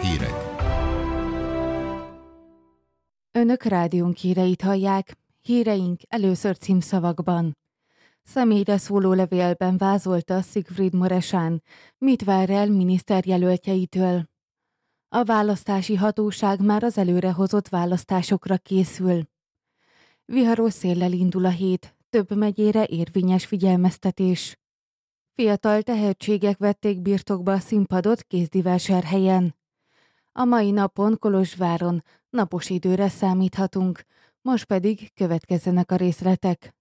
hírek. Önök rádiónk híreit hallják, híreink először címszavakban. Személyre szóló levélben vázolta Sigfried Mureșan, mit vár el miniszterjelöltjeitől. A választási hatóság már az előrehozott választásokra készül. Viharos széllel indul a hét, több megyére érvényes figyelmeztetés. Fiatal tehetségek vették birtokba a színpadot Kézdivásárhelyen. A mai napon Kolozsváron napos időre számíthatunk, most pedig következzenek a részletek.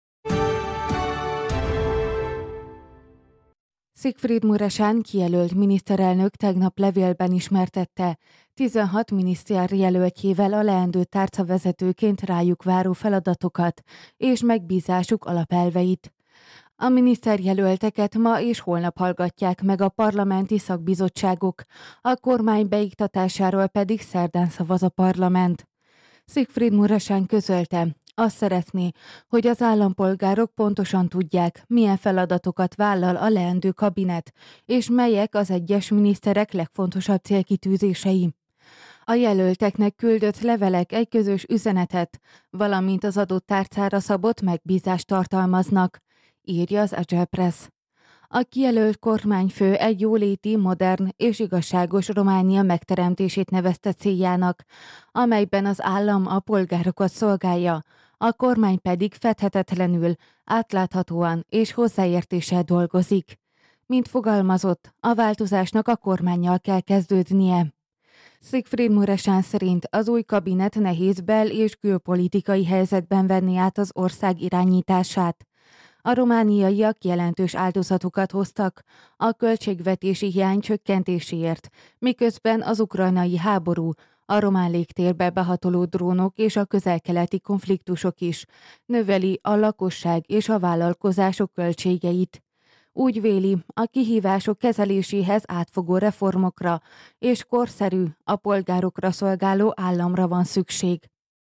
Sigfried Mureșan kijelölt miniszterelnök tegnap levélben ismertette 16 miniszterjelöltjével a leendő tárcavezetőként rájuk váró feladatokat és megbízásuk alapelveit. A miniszterjelölteket ma és holnap hallgatják meg a parlamenti szakbizottságok, a kormány beiktatásáról pedig szerdán szavaz a parlament. Sigfried Mureșan közölte, azt szeretné, hogy az állampolgárok pontosan tudják, milyen feladatokat vállal a leendő kabinet, és melyek az egyes miniszterek legfontosabb célkitűzései. A jelölteknek küldött levelek egy közös üzenetet, valamint az adott tárcára szabott megbízást tartalmaznak, írja az Agile Press. A kijelölt kormányfő egy jóléti, modern és igazságos Románia megteremtését nevezte céljának, amelyben az állam a polgárokat szolgálja, a kormány pedig fedhetetlenül, átláthatóan és hozzáértéssel dolgozik. Mint fogalmazott, a változásnak a kormánnyal kell kezdődnie. Sigfried Mureșan szerint az új kabinet nehéz bel- és külpolitikai helyzetben venni át az ország irányítását. A romániaiak jelentős áldozatokat hoztak a költségvetési hiány csökkentéséért, miközben az ukrajnai háború, a román légtérbe behatoló drónok és a közel-keleti konfliktusok is növeli a lakosság és a vállalkozások költségeit. Úgy véli, a kihívások kezeléséhez átfogó reformokra és korszerű, a polgárokra szolgáló államra van szükség.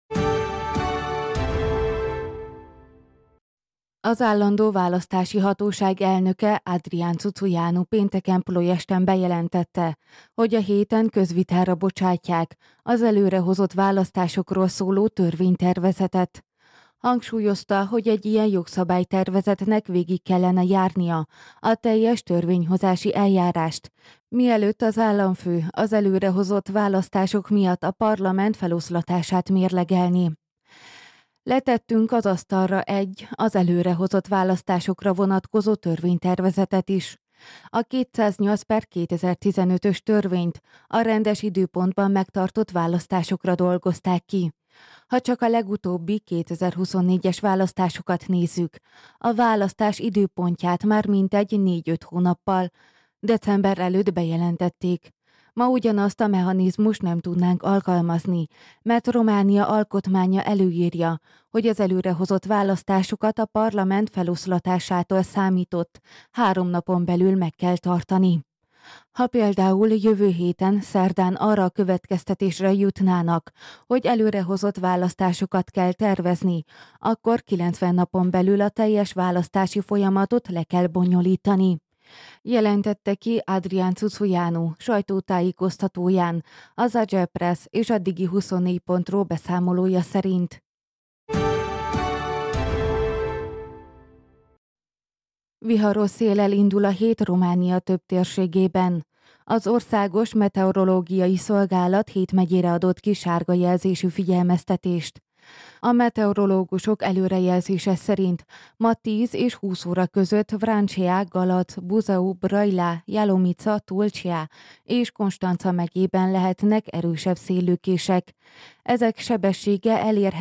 Az állandó választási hatóság elnöke Adrian Cucujanu pénteken Ploieșten bejelentette, hogy a héten közvitára bocsátják az előrehozott választásokról szóló törvénytervezetet. Hangsúlyozta, hogy egy ilyen jogszabálytervezetnek végig kellene járnia a teljes törvényhozási eljárást, mielőtt az államfő az előrehozott választások miatt a parlament feloszlatását mérlegelni. Letettünk az asztalra az előrehozott választásokra vonatkozó törvénytervezetet is. A 208/2015-ös törvényt a rendes időpontban megtartott választásokra dolgozták ki. Ha csak a legutóbbi 2024-es választásokat nézzük, a választás időpontját már mintegy 4-5 hónappal, december előtt bejelentették. Ma ugyanazt a mechanizmust nem tudnánk alkalmazni, mert Románia alkotmánya előírja, hogy az előrehozott választásokat a parlament feloszlatásától számított 3 napon belül meg kell tartani. Ha például jövő héten szerdán arra a következtetésre jutnának, hogy előrehozott választásokat kell tervezni, akkor 90 napon belül a teljes választási folyamatot le kell bonyolítani. Jelentette ki Adrian Cucujanu sajtótájékoztatóján az Agile Press és a Digi24.ro beszámolója szerint. Viharos széllel indul a hét Románia több térségében. Az Országos Meteorológiai Szolgálat 7 megyére adott ki sárga jelzésű figyelmeztetést. A meteorológusok előrejelzése szerint ma 10 és 20 óra között Vrancea, Galac, Buzău, Brăila, Jalomica, Tulcea és Constanța megyében lehetnek erősebb széllökések. Ezek sebessége elérhető